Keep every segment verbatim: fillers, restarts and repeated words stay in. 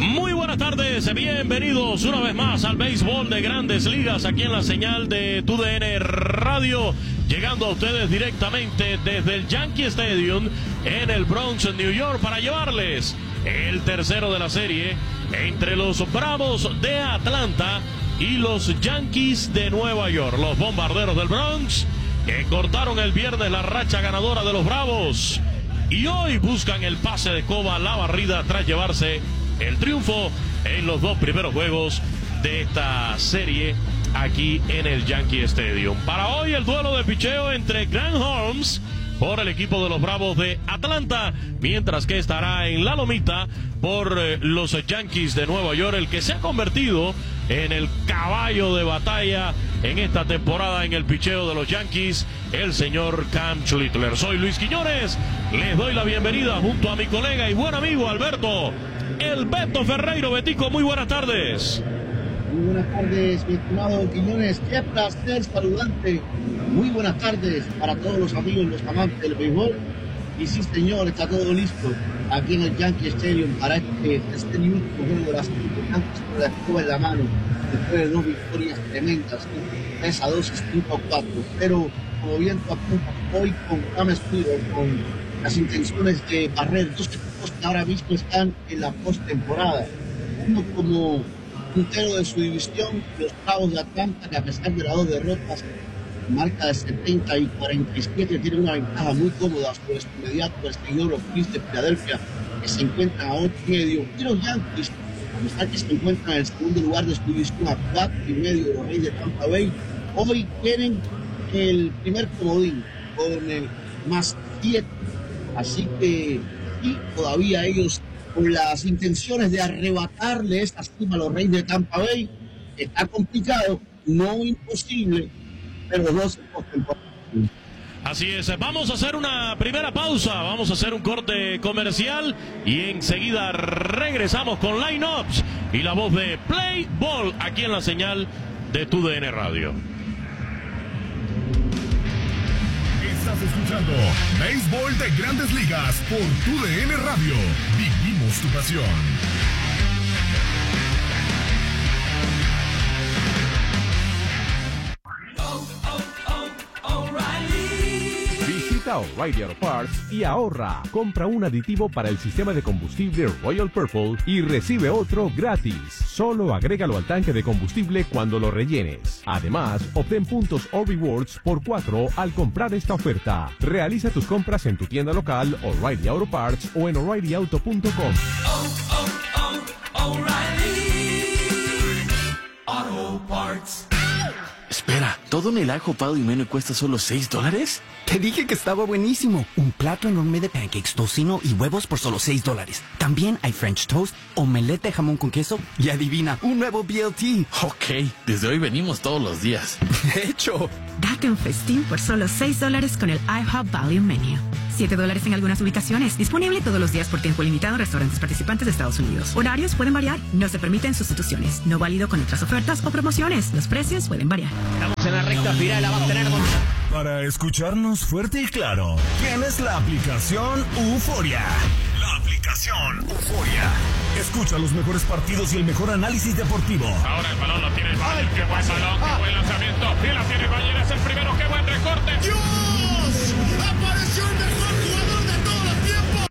Muy buenas tardes, bienvenidos una vez más al béisbol de Grandes Ligas aquí en la señal de T U D N Radio, llegando a ustedes directamente desde el Yankee Stadium en el Bronx, New York, para llevarles el tercero de la serie entre los Bravos de Atlanta y los Yankees de Nueva York. Los Bombarderos del Bronx, que cortaron el viernes la racha ganadora de los Bravos y hoy buscan el pase de coba, la barrida, tras llevarse el triunfo en los dos primeros juegos de esta serie aquí en el Yankee Stadium. Para hoy el duelo de picheo entre Grant Holmes por el equipo de los Bravos de Atlanta, mientras que estará en la lomita por eh, los Yankees de Nueva York, el que se ha convertido en el caballo de batalla en esta temporada en el picheo de los Yankees, el señor Cam Schlittler. Soy Luis Quiñones, les doy la bienvenida junto a mi colega y buen amigo Alberto El Beto Ferreiro. Betico, muy buenas tardes. Muy buenas tardes, mi estimado Quiñones. Qué placer saludarte. Muy buenas tardes para todos los amigos, los amantes del béisbol. Y sí, señor, está todo listo aquí en el Yankee Stadium para este, este último juego de las importantes con la escoba en la mano, después de dos victorias tremendas, tres a dos y cinco a cuatro. Pero, como bien tú apuntas, hoy con Cam Schlittler, con las intenciones de barrer dos equipos que ahora mismo están en la postemporada. Uno como puntero de su división, los Bravos de Atlanta, que a pesar de las dos derrotas, marca de setenta y cuarenta y siete, tiene una ventaja muy cómoda sobre su inmediato, el señor Ortiz de Filadelfia, que se encuentra a ocho y medio. Y los Yankees, a pesar que se encuentran en el segundo lugar de su división, a cuatro y medio de los Reyes de Tampa Bay, hoy tienen el primer comodín con el más siete. Así que, y todavía ellos, con las intenciones de arrebatarle esta cima a los Reyes de Tampa Bay, está complicado, no imposible, pero no se postemporada. Así es, vamos a hacer una primera pausa, vamos a hacer un corte comercial y enseguida regresamos con Line-Ups y la voz de Play Ball aquí en la señal de T U D N Radio. Estás escuchando Béisbol de Grandes Ligas por T U D N Radio. Vivimos tu pasión. Visita O'Reilly Auto Parts y ahorra. Compra un aditivo para el sistema de combustible Royal Purple y recibe otro gratis. Solo agrégalo al tanque de combustible cuando lo rellenes. Además, obtén puntos o rewards por cuatro al comprar esta oferta. Realiza tus compras en tu tienda local O'Reilly Auto Parts o en O'Reilly Auto punto com. Oh, oh, oh, O'Reilly Auto Parts. Espera, ¿todo en el ajo Pal y Meno cuesta solo seis dólares? Te dije que estaba buenísimo. Un plato enorme de pancakes, tocino y huevos por solo seis dólares. También hay French toast, omelette de jamón con queso y adivina, un nuevo B L T. Ok, desde hoy venimos todos los días. De hecho, date un festín por solo seis dólares con el IHOP Value Menu. siete dólares en algunas ubicaciones. Disponible todos los días por tiempo limitado en restaurantes participantes de Estados Unidos. Horarios pueden variar. No se permiten sustituciones. No válido con otras ofertas o promociones. Los precios pueden variar. Estamos en la recta final. La va a tener con... Para escucharnos fuerte y claro, tienes la aplicación Euforia. La aplicación Euforia. Escucha los mejores partidos y el mejor análisis deportivo. Ahora el balón lo tiene el Valle. Qué buen balón, qué buen lanzamiento. Y la tiene Valle, es el primero. Qué buen recorte. ¡Dios! ¡Apareció el mejor jugador de todos los tiempos!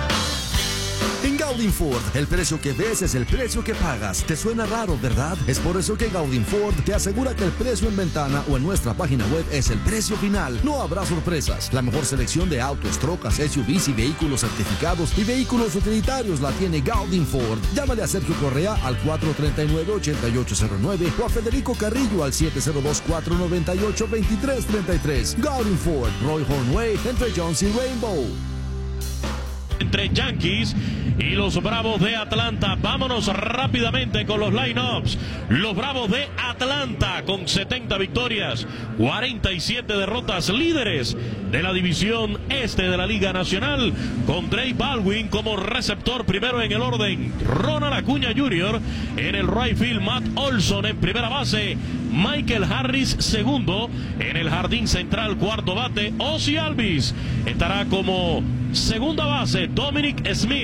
En Gaudin Ford, el precio que ves es el precio que pagas. ¿Te suena raro, verdad? Es por eso que Gaudin Ford te asegura que el precio en ventana o en nuestra página web es el precio final. No habrá sorpresas. La mejor selección de autos, trocas, S U Vs y vehículos certificados y vehículos utilitarios la tiene Gaudin Ford. Llámale a Sergio Correa al cuatro tres nueve, ocho ocho cero nueve o a Federico Carrillo al siete cero dos, cuatro nueve ocho, dos tres tres tres. Gaudin Ford, Roy Hornway, entre Jones y Rainbow. Entre Yankees y los Bravos de Atlanta. Vámonos rápidamente con los line-ups. Los Bravos de Atlanta con setenta victorias, cuarenta y siete derrotas, líderes de la división este de la Liga Nacional, con Drake Baldwin como receptor primero en el orden, Ronald Acuña junior en el right field, Matt Olson en primera base, Michael Harris segundo, en el jardín central cuarto bate, Ozzie Albies estará como segunda base, Dominic Smith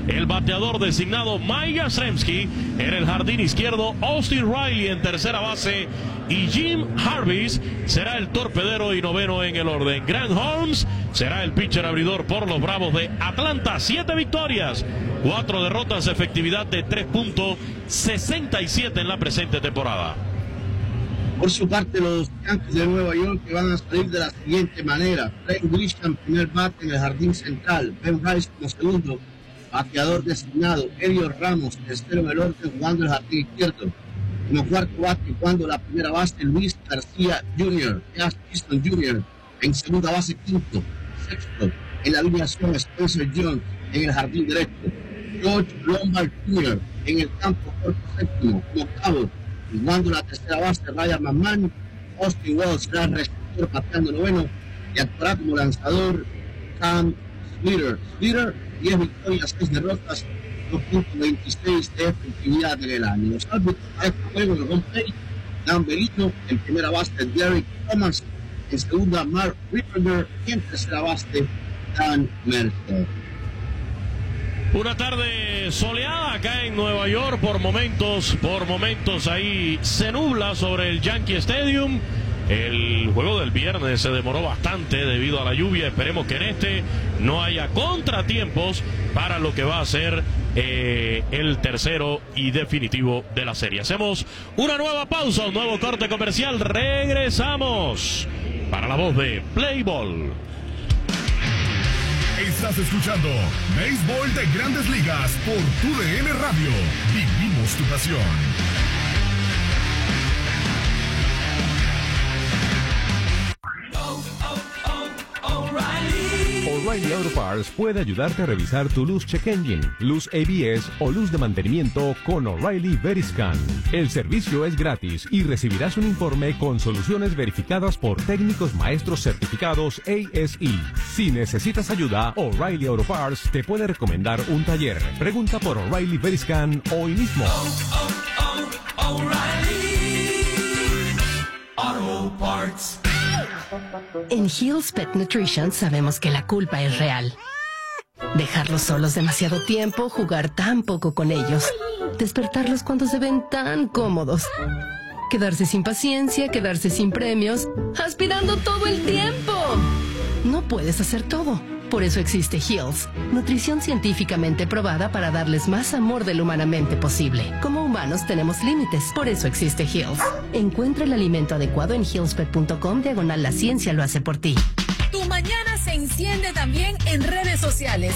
el bateador designado Mike Yastrzemski. En el jardín izquierdo, Austin Riley en tercera base. Y Jim Harvis será el torpedero y noveno en el orden. Grant Holmes será el pitcher abridor por los Bravos de Atlanta. Siete victorias, cuatro derrotas, efectividad de tres punto sesenta y siete en la presente temporada. Por su parte, los Yankees de Nueva York que van a salir de la siguiente manera: Trent Grisham, primer bate en el jardín central; Ben Rice como segundo bateador designado; Elio Ramos, tercero en el orden, jugando el jardín izquierdo; como cuarto bate, jugando la primera base, Luis García junior, Jazz Easton junior en segunda base, quinto; sexto en la alineación, Spencer Jones en el jardín derecho; George Lombard junior en el campo corto, séptimo; como octavo, jugando la tercera base, Ryan McMahon. Austin Wells será receptor bateando noveno y actuará como lanzador Cam Splitter. Splitter, diez victorias, seis derrotas, dos punto veintiséis de efectividad en el año. Los árbitros para este juego de Ron Play: Dan Benito; en primera base, Derek Thomas; en segunda, Mark Ripperger; y en tercera base, Dan Mercer. Una tarde soleada acá en Nueva York, por momentos, por momentos ahí se nubla sobre el Yankee Stadium. El juego del viernes se demoró bastante debido a la lluvia. Esperemos que en este no haya contratiempos para lo que va a ser eh, el tercero y definitivo de la serie. Hacemos una nueva pausa, un nuevo corte comercial. Regresamos para la voz de Play Ball. Estás escuchando Béisbol de Grandes Ligas por tu D N Radio. Vivimos tu pasión. O'Reilly Auto Parts puede ayudarte a revisar tu luz check engine, luz A B S o luz de mantenimiento con O'Reilly Veriscan. El servicio es gratis y recibirás un informe con soluciones verificadas por técnicos maestros certificados A S E. Si necesitas ayuda, O'Reilly Auto Parts te puede recomendar un taller. Pregunta por O'Reilly Veriscan hoy mismo. Oh, oh, oh, O'Reilly Auto Parts. En Hill's Pet Nutrition sabemos que la culpa es real. Dejarlos solos demasiado tiempo, jugar tan poco con ellos, despertarlos cuando se ven tan cómodos, quedarse sin paciencia, quedarse sin premios, aspirando todo el tiempo. No puedes hacer todo. Por eso existe Hill's, nutrición científicamente probada para darles más amor de lo humanamente posible. Como humanos tenemos límites, por eso existe Hill's. Encuentra el alimento adecuado en hillspet punto com diagonal la ciencia lo hace por ti. Tu mañana se enciende también en redes sociales.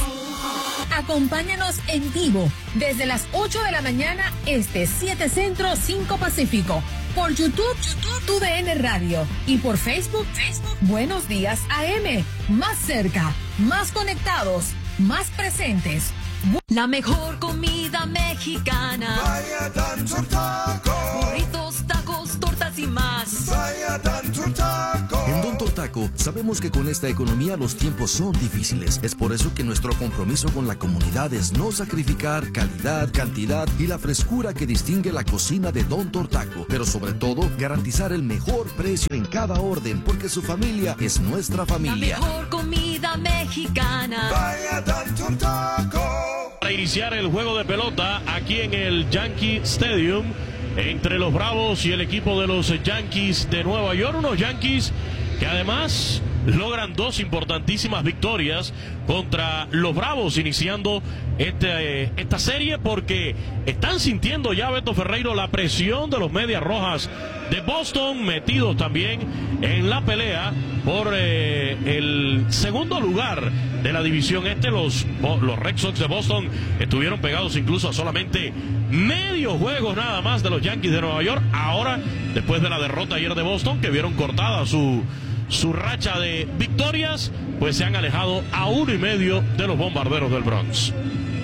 Acompáñanos en vivo desde las ocho de la mañana este, siete Centro, cinco Pacífico. Por YouTube, YouTube, Tu D N Radio. Y por Facebook, Facebook, Buenos Días A M. Más cerca, más conectados, más presentes. La mejor comida mexicana. Vaya Don Taco. Burritos, tacos, tortas y más. Vaya Don Taco. En Don Taco sabemos que con esta economía los tiempos son difíciles. Es por eso que nuestro compromiso con la comunidad es no sacrificar calidad, cantidad y la frescura que distingue la cocina de Don Taco. Pero sobre todo, garantizar el mejor precio en cada orden, porque su familia es nuestra familia. La mejor comida mexicana. Vaya Don Taco. Para iniciar el juego de pelota aquí en el Yankee Stadium entre los Bravos y el equipo de los Yankees de Nueva York, unos Yankees que además logran dos importantísimas victorias contra los Bravos iniciando este, eh, esta serie, porque están sintiendo ya, Beto Ferreiro, la presión de los Medias Rojas de Boston, metidos también en la pelea por eh, el segundo lugar de la división este. Los, los Red Sox de Boston estuvieron pegados incluso a solamente medio juego nada más de los Yankees de Nueva York. Ahora, después de la derrota ayer de Boston, que vieron cortada su su racha de victorias, pues se han alejado a uno y medio de los Bombarderos del Bronx.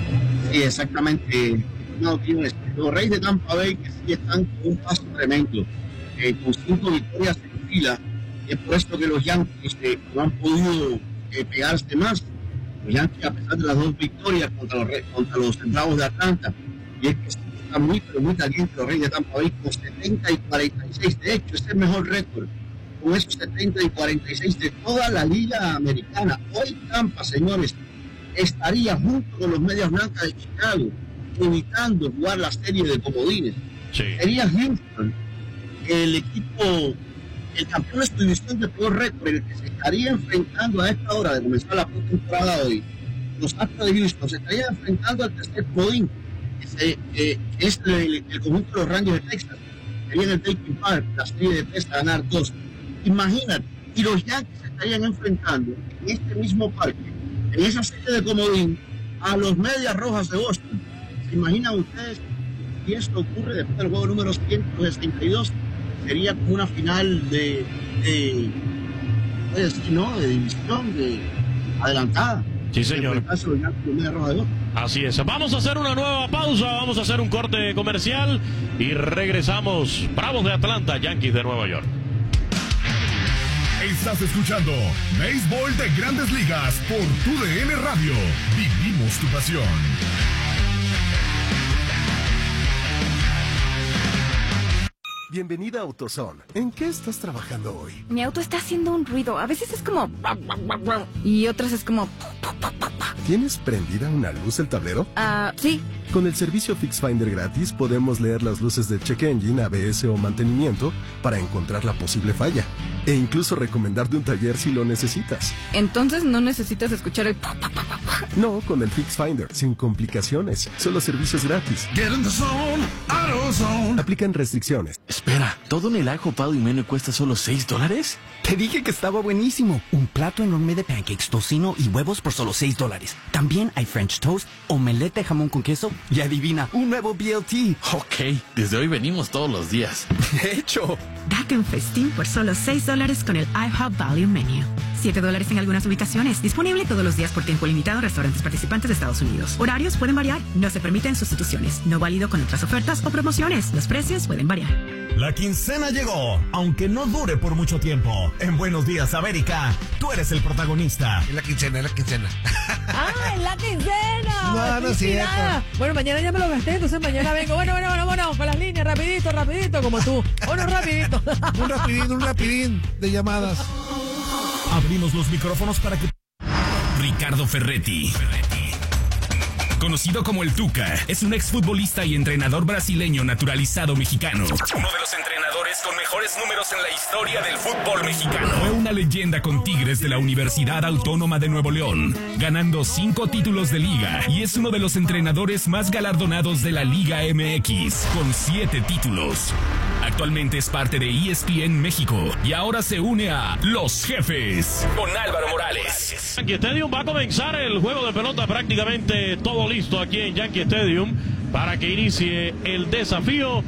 Sí, exactamente. No, los Reyes de Tampa Bay que sí están con un paso tremendo, eh, con cinco victorias en fila, y es por esto que los Yankees eh, no han podido eh, pegarse más. Los Yankees, a pesar de las dos victorias contra los, contra los Bravos de Atlanta, y es que están muy, pero muy calientes los Reyes de Tampa Bay con setenta y cuarenta y seis. De hecho, es el mejor récord con esos setenta y cuarenta y seis de toda la liga americana. Hoy Tampa, señores, estaría junto con los Medias Blancas de Chicago, evitando jugar la serie de comodines. Sí. Sería Houston el equipo, el campeón de su división de peor récord, el que se estaría enfrentando a esta hora de comenzar la temporada hoy. Los Astros de Houston se estarían enfrentando al tercer comodín, que, se, que es el, el conjunto de los Rangers de Texas. Sería en el Taking Park, la serie de tres a ganar dos. Imagínate, y los Yankees se estarían enfrentando en este mismo parque, en esa serie de comodín, a los Medias Rojas de Boston. ¿Se imaginan ustedes si esto ocurre después del juego número ciento sesenta y dos? Sería como una final de, de, puede decir, ¿no? de división, de adelantada. Sí, señor. Así es. Vamos a hacer una nueva pausa, vamos a hacer un corte comercial y regresamos. Bravos de Atlanta, Yankees de Nueva York. Estás escuchando Béisbol de Grandes Ligas por Tu D N Radio. Vivimos tu pasión. Bienvenida a AutoZone. ¿En qué estás trabajando hoy? Mi auto está haciendo un ruido. A veces es como... y otras es como... ¿Tienes prendida una luz el tablero? Ah, uh, sí. Con el servicio Fix Finder gratis podemos leer las luces de check engine, A B S o mantenimiento para encontrar la posible falla. E incluso recomendarte un taller si lo necesitas. Entonces no necesitas escuchar el... No, con el Fix Finder, sin complicaciones. Solo servicios gratis. Get in the zone, AutoZone. Aplican restricciones. Espera, ¿todo en el ajo Pado y Meno cuesta solo seis dólares? Te dije que estaba buenísimo. Un plato enorme de pancakes, tocino y huevos por solo seis dólares. También hay French toast, omelette de jamón con queso y adivina, un nuevo B L T. Ok, desde hoy venimos todos los días. De hecho. Date un festín por solo seis dólares con el IHOP Value Menu. siete dólares en algunas ubicaciones. Disponible todos los días por tiempo limitado en restaurantes participantes de Estados Unidos. Horarios pueden variar. No se permiten sustituciones. No válido con otras ofertas o promociones. Los precios pueden variar. La quincena llegó, aunque no dure por mucho tiempo. En Buenos Días, América, tú eres el protagonista. Es la quincena, es la quincena. ¡Ah, es la quincena! No, no es cierto. Bueno, mañana ya me lo gasté, entonces mañana vengo. Bueno, bueno, bueno, bueno, con las líneas, rapidito, rapidito, como tú. Bueno, rapidito. Un rapidín, un rapidín de llamadas. Abrimos los micrófonos para que... Ricardo Ferretti. Conocido como el Tuca, es un exfutbolista y entrenador brasileño naturalizado mexicano. Uno de los entrenadores con mejores números en la historia del fútbol mexicano. Fue una leyenda con Tigres de la Universidad Autónoma de Nuevo León, ganando cinco títulos de liga, y es uno de los entrenadores más galardonados de la Liga M X, con siete títulos. Actualmente es parte de E S P N México y ahora se une a Los Jefes con Álvaro Morales. Yankee Stadium va a comenzar el juego de pelota, prácticamente todo listo aquí en Yankee Stadium para que inicie el desafío,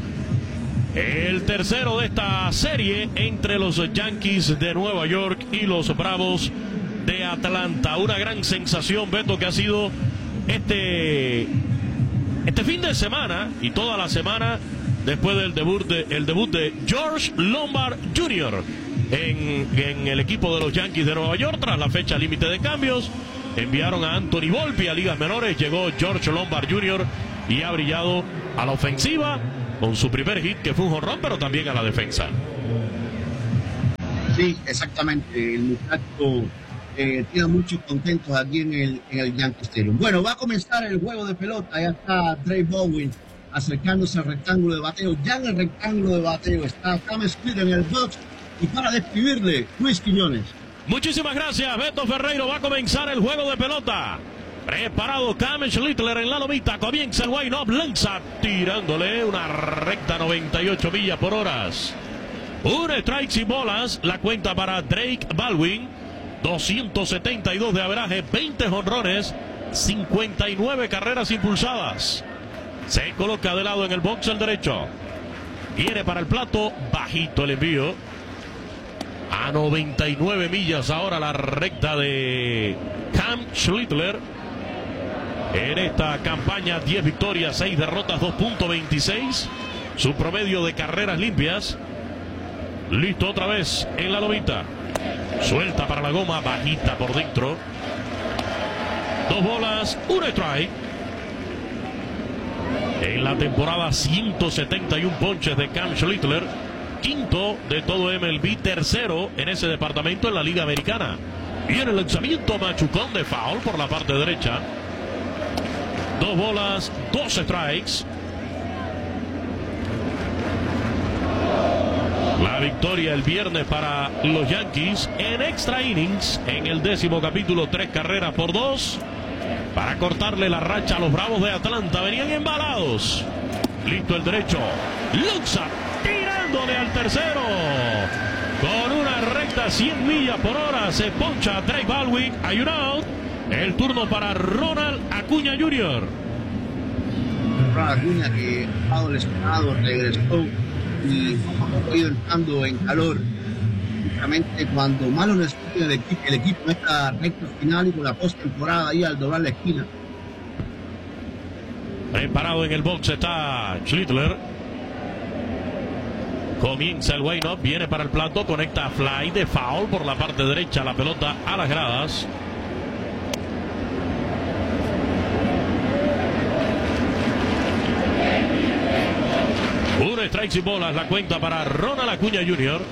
el tercero de esta serie entre los Yankees de Nueva York y los Bravos de Atlanta. Una gran sensación, Beto, que ha sido este, este fin de semana y toda la semana después del debut de, el debut de George Lombard junior en, en el equipo de los Yankees de Nueva York. Tras la fecha límite de cambios, enviaron a Anthony Volpi a ligas menores. Llegó George Lombard junior y ha brillado a la ofensiva con su primer hit, que fue un jonrón, pero también a la defensa. Sí, exactamente. El muchacho eh, tiene muchos contentos aquí en el, en el Yankee Stadium. Bueno, va a comenzar el juego de pelota. Ya está Trey Bowen acercándose al rectángulo de bateo. Ya en el rectángulo de bateo está Cam Splitter en el box. Y para describirle, Luis Quiñones. Muchísimas gracias, Beto Ferreiro. Va a comenzar el juego de pelota. Preparado Cam Schlittler en la lomita. Comienza el wind-up. Lanza tirándole una recta noventa y ocho millas por hora. Un strike sin bolas. La cuenta para Drake Baldwin. doscientos setenta y dos de averaje. veinte jonrones. cincuenta y nueve carreras impulsadas. Se coloca de lado en el box el derecho. Viene para el plato. Bajito el envío. A noventa y nueve millas ahora la recta de Cam Schlittler. En esta campaña, diez victorias, seis derrotas, dos punto veintiséis. Su promedio de carreras limpias. Listo otra vez en la lomita. Suelta para la goma, bajita por dentro. Dos bolas, un strike. En la temporada, ciento setenta y uno ponches de Cam Schlittler. Quinto de todo M L B, tercero en ese departamento en la Liga Americana. Y en el lanzamiento, machucón de foul por la parte derecha. Dos bolas, dos strikes. La victoria el viernes para los Yankees en extra innings en el décimo capítulo, tres carreras por dos para cortarle la racha a los Bravos de Atlanta. Venían embalados. Listo el derecho. Lanza tirándole al tercero. Con una recta cien millas por hora se poncha a Drake Baldwin. Hay un out. El turno para Ronald Acuña junior Ronald Acuña, que ha estado lesionado, regresó y ha ido entrando en calor. Justamente cuando más lo necesita el equipo, el equipo en esta recta final y con la postemporada ahí al doblar la esquina. Preparado en el box está Schlittler. Comienza el Wayne up, viene para el plato, conecta a fly de foul por la parte derecha, la pelota a las gradas. Un strike y bolas, la cuenta para Ronald Acuña junior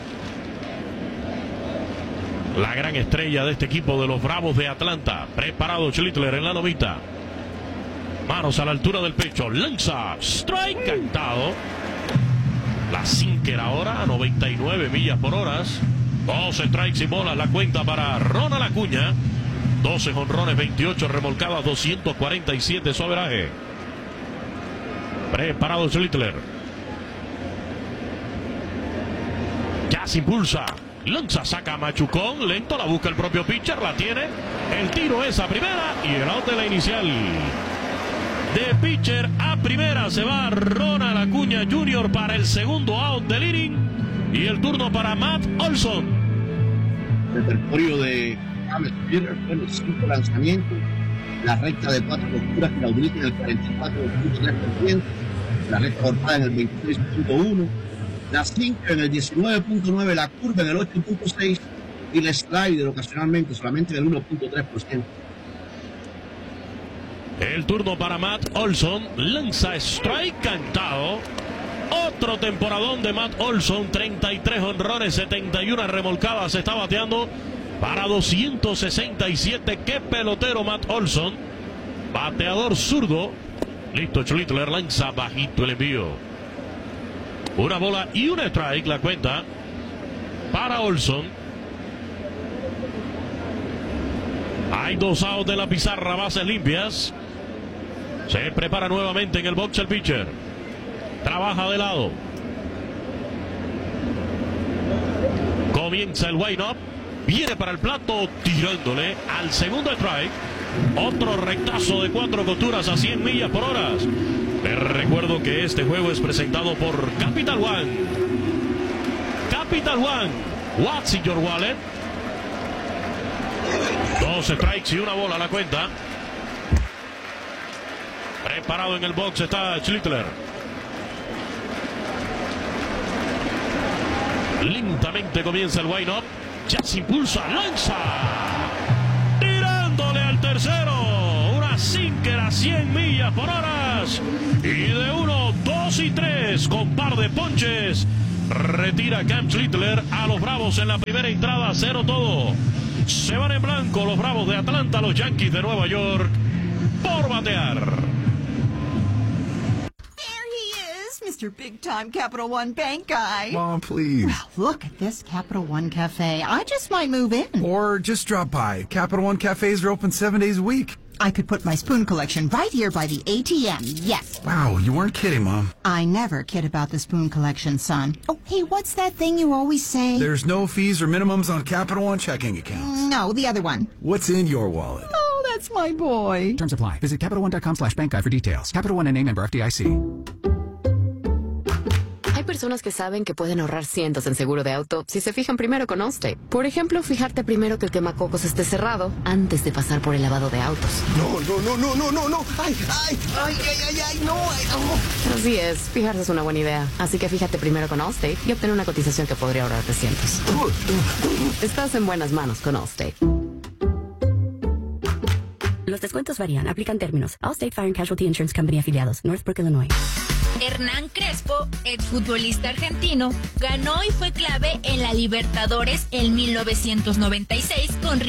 La gran estrella de este equipo de los Bravos de Atlanta. Preparado Schlittler en la lomita. Manos a la altura del pecho. Lanza. Strike cantado. La sinker ahora a noventa y nueve millas por hora. Dos strikes y bolas, la cuenta para Ronald Acuña. doce jonrones, veintiocho remolcadas, doscientos cuarenta y siete su averaje. Preparado Schlittler. Ya se impulsa. Lanza, saca a machucón. Lento, la busca el propio pitcher. La tiene. El tiro es a primera. Y el out de la inicial. De pitcher a primera se va Ronald Acuña junior para el segundo out del inning. Y el turno para Matt Olson. El repertorio de James Peter fue los cinco lanzamientos. La recta de cuatro costuras que la utiliza en el cuarenta y cuatro punto tres por ciento. La recta cortada en el veintiséis punto uno. La sinker en el diecinueve punto nueve. La curva en el ocho punto seis. Y el slider ocasionalmente solamente en el uno punto tres por ciento. El turno para Matt Olson. Lanza strike cantado. Otro temporadón de Matt Olson. treinta y tres honrones, setenta y una remolcadas. Se está bateando para doscientos sesenta y siete. Qué pelotero Matt Olson. Bateador zurdo. Listo, Schlittler lanza bajito el envío. Una bola y un strike, la cuenta para Olson. Hay dos outs de la pizarra, bases limpias. Se prepara nuevamente en el box el pitcher. Trabaja de lado. Comienza el wind up. Viene para el plato tirándole al segundo strike. Otro rectazo de cuatro costuras a cien millas por hora. Les recuerdo que este juego es presentado por Capital One. Capital One. What's in your wallet? Dos strikes y una bola a la cuenta. Preparado en el box está Schlittler. Lentamente comienza el wind up. Ya se impulsa, lanza. Tirándole al tercero. Una sinker a cien millas por hora. Y de uno, dos y tres con par de ponches. Retira Cam Schlittler a los Bravos en la primera entrada, cero todo. Se van en blanco los Bravos de Atlanta, los Yankees de Nueva York, por batear. Mister Big Time Capital One Bank guy. Mom, please. Well, look at this Capital One Cafe. I just might move in. Or just drop by. Capital One cafes are open seven days a week. I could put my spoon collection right here by the A T M, yes. Wow, you weren't kidding, Mom. I never kid about the spoon collection, son. Oh, hey, what's that thing you always say? There's no fees or minimums on Capital One checking accounts. No, the other one. What's in your wallet? Oh, that's my boy. Terms apply. Visit CapitalOne.com slash bank guide for details. Capital One N A member F D I C. Hay personas que saben que pueden ahorrar cientos en seguro de auto si se fijan primero con Allstate. Por ejemplo, fijarte primero que el quemacocos esté cerrado antes de pasar por el lavado de autos. No, no, no, no, no, no, no. Ay, ay, ay, ay, ay, ay, no. Ay, no. Así es, fijarse es una buena idea. Así que fíjate primero con Allstate y obtén una cotización que podría ahorrarte cientos. Estás en buenas manos con Allstate. Los descuentos varían, aplican términos. Allstate Fire and Casualty Insurance Company afiliados, Northbrook, Illinois. Hernán Crespo, exfutbolista argentino, ganó y fue clave en la Libertadores en mil novecientos noventa y seis con